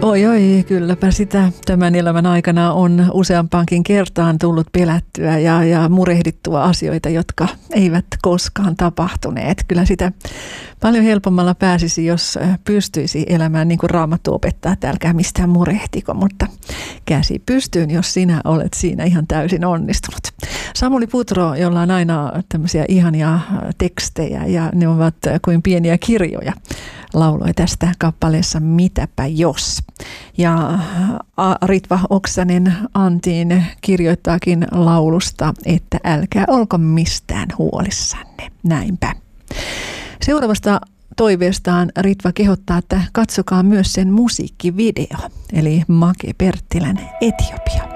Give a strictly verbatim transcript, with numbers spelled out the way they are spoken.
Oi oi, kylläpä sitä tämän elämän aikana on useampaankin kertaan tullut pelättyä ja, ja murehdittua asioita, jotka eivät koskaan tapahtuneet. Kyllä sitä paljon helpommalla pääsisi, jos pystyisi elämään niin kuin Raamattu opettaa, että älkää mistään murehtiko, mutta käsi pystyyn, jos sinä olet siinä ihan täysin onnistunut. Samuli Putro, jolla on aina tämmöisiä ihania tekstejä ja ne ovat kuin pieniä kirjoja, lauloi tästä kappaleessa Mitäpä jos. Ja Ritva Oksanen Antiin kirjoittaakin laulusta, että älkää olko mistään huolissanne. Näinpä. Seuraavasta toiveestaan Ritva kehottaa, että katsokaa myös sen musiikkivideo, eli Make Perttilän Etiopia.